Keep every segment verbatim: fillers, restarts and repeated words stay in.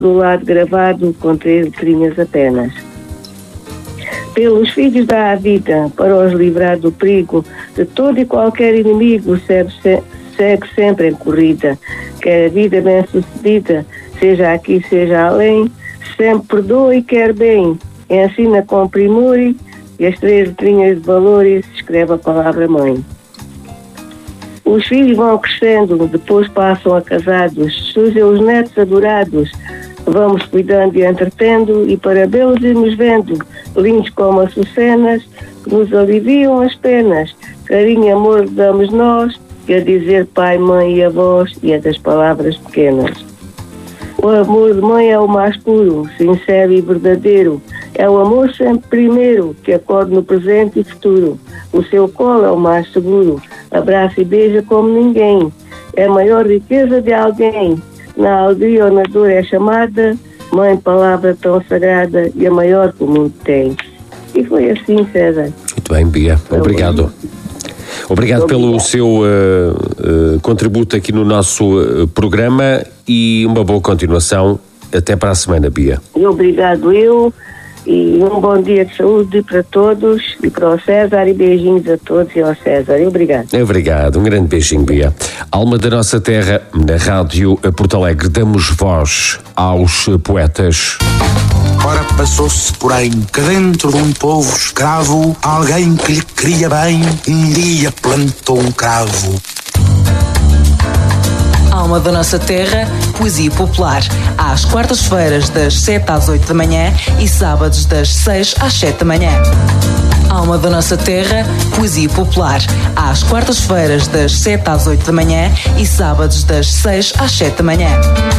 do lado gravado com três letrinhas apenas. Pelos filhos dá a vida, para os livrar do perigo, de todo e qualquer inimigo, segue, segue sempre em corrida. Quer a vida bem sucedida, seja aqui, seja além, sempre perdoa e quer bem, ensina com primor e as três letrinhas de valores escreve a palavra mãe. Os filhos vão crescendo, depois passam a casados, surgem os netos adorados, vamos cuidando e entretendo, e para belos irmos vendo, lindos como açucenas, que nos aliviam as penas, carinho e amor damos nós, que a dizer pai, mãe e avós, e é das palavras pequenas. O amor de mãe é o mais puro, sincero e verdadeiro, é o amor sempre primeiro, que acorda no presente e futuro, o seu colo é o mais seguro, abraça e beija como ninguém, é a maior riqueza de alguém, na alegria ou na dor é chamada, mãe, palavra tão sagrada e a maior que o mundo tem. E foi assim, César. Muito bem, Bia. Obrigado. Obrigado pelo seu uh, uh, contributo aqui no nosso uh, programa e uma boa continuação. Até para a semana, Bia. E obrigado eu. E um bom dia de saúde para todos e para o César, e beijinhos a todos e ao César. E obrigado. Obrigado, um grande beijinho, Bia. Alma da nossa terra, na Rádio Porto Alegre, damos voz aos poetas. Ora passou-se, porém, que dentro de um povo escravo, alguém que lhe queria bem, um dia plantou um cravo. Alma da nossa terra, poesia popular. Às quartas-feiras, das sete às oito da manhã e sábados, das seis às sete da manhã. Alma da nossa terra, poesia popular. Às quartas-feiras, das sete às oito da manhã e sábados, das seis às sete da manhã.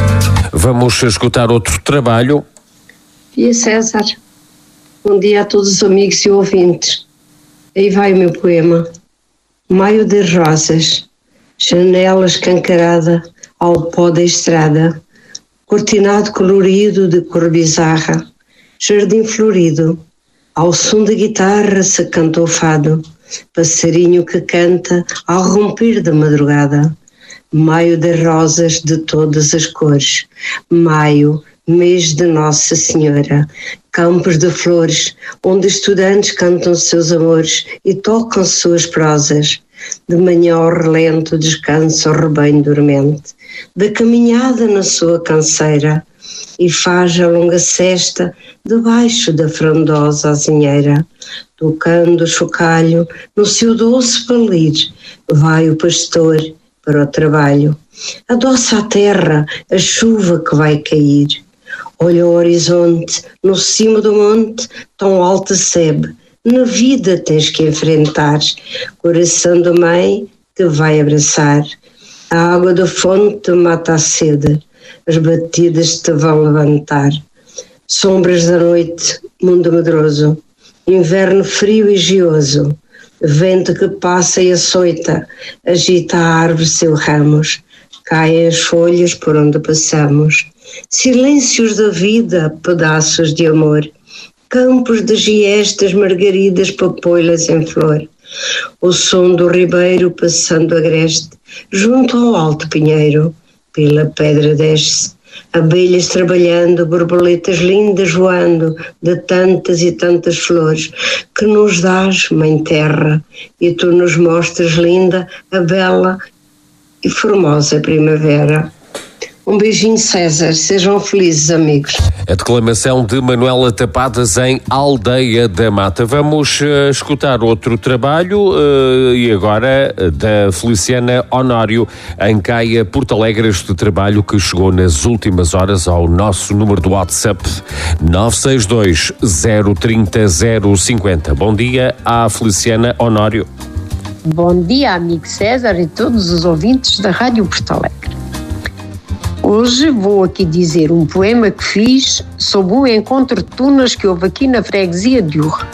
Vamos escutar outro trabalho. E César, bom dia a todos os amigos e ouvintes. Aí vai o meu poema. Maio de rosas. Janela escancarada ao pó da estrada, cortinado colorido de cor bizarra, jardim florido, ao som da guitarra se canta o fado, passarinho que canta ao romper da madrugada. Maio de rosas de todas as cores, maio, mês de Nossa Senhora, campos de flores, onde estudantes cantam seus amores e tocam suas prosas. De manhã ao relento descansa o rebanho dormente, da caminhada na sua canseira, e faz a longa cesta debaixo da frondosa azinheira. Tocando o chocalho no seu doce palir, vai o pastor para o trabalho. Adoça a terra a chuva que vai cair. Olha o horizonte, no cimo do monte, tão alto sebe. Na vida tens que enfrentar, coração da mãe te vai abraçar. A água da fonte mata a sede, as batidas te vão levantar. Sombras da noite, mundo medroso, inverno frio e gioso, vento que passa e açoita, agita a árvore seu ramos, caem as folhas por onde passamos, silêncios da vida, pedaços de amor, campos de giestas, margaridas, papoilas em flor. O som do ribeiro passando agreste, junto ao alto pinheiro, pela pedra desce. Abelhas trabalhando, borboletas lindas voando, de tantas e tantas flores, que nos dás, Mãe Terra, e tu nos mostras linda, a bela e formosa primavera. Um beijinho, César. Sejam felizes, amigos. A declamação de Manuela Tapadas em Aldeia da Mata. Vamos uh, escutar outro trabalho uh, e agora uh, da Feliciana Honório em Caia, Porto Alegre. Este trabalho que chegou nas últimas horas ao nosso número do WhatsApp nove seis dois, zero três zero, zero cinco zero. Bom dia à Feliciana Honório. Bom dia, amigo César e todos os ouvintes da Rádio Porto Alegre. Hoje vou aqui dizer um poema que fiz sobre um encontro de tunas que houve aqui na freguesia de Urra.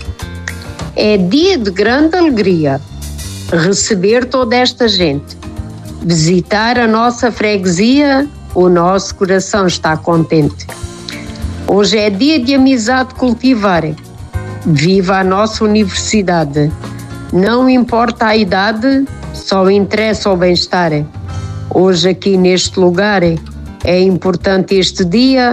É dia de grande alegria receber toda esta gente, visitar a nossa freguesia, o nosso coração está contente. Hoje é dia de amizade cultivar, viva a nossa universidade, não importa a idade, só interessa o bem-estar. Hoje aqui neste lugar É importante este dia